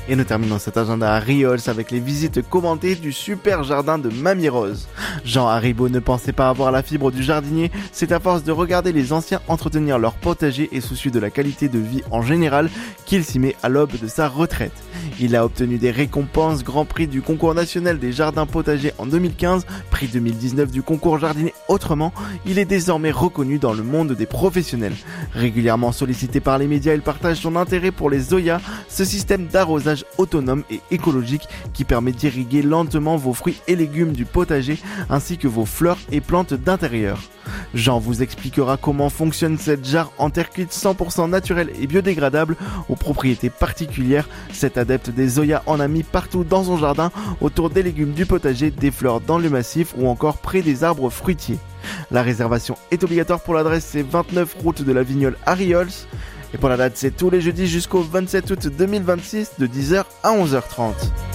Et nous terminons cet agenda à Riols avec les visites commentées du super jardin de Mamie Rose. Jean Haribo ne pensait pas avoir la fibre du jardinier, c'est à force de regarder les anciens entretenir leur potager et soucieux de la qualité de vie en général qu'il s'y met à l'aube de sa retraite. Il a obtenu des récompenses, Grand Prix du concours national des jardins potagers en 2015, Prix 2019 du concours jardinier autrement, il est désormais reconnu dans le monde des professionnels. Régulièrement sollicité par les médias, il partage son intérêt pour les Zoya, ce système d'arrosage autonome et écologique qui permet d'irriguer lentement vos fruits et légumes du potager ainsi que vos fleurs et plantes d'intérieur. Jean vous expliquera comment fonctionne cette jarre en terre cuite 100% naturelle et biodégradable aux propriétés particulières. Cet adepte des Zoya en a mis partout dans son jardin, autour des légumes du potager, des fleurs dans le massif ou encore près des arbres fruitiers. La réservation est obligatoire pour l'adresse, c'est 29 route de la Vignole à Riols. Et pour la date, c'est tous les jeudis jusqu'au 27 août 2026 de 10h à 11h30.